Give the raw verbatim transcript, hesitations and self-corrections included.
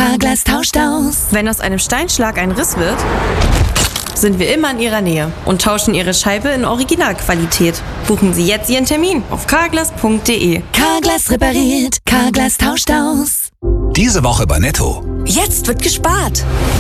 Carglass tauscht aus. Wenn aus einem Steinschlag ein Riss wird, sind wir immer in Ihrer Nähe und tauschen Ihre Scheibe in Originalqualität. Buchen Sie jetzt Ihren Termin auf carglass punkt de. Carglass repariert, Carglass tauscht aus. Diese Woche bei Netto. Jetzt wird gespart.